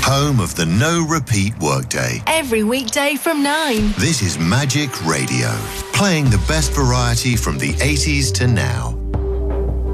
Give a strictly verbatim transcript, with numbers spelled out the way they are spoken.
Home of the no repeat workday. Every weekday from nine. This is Magic Radio, playing the best variety from the eighties to now.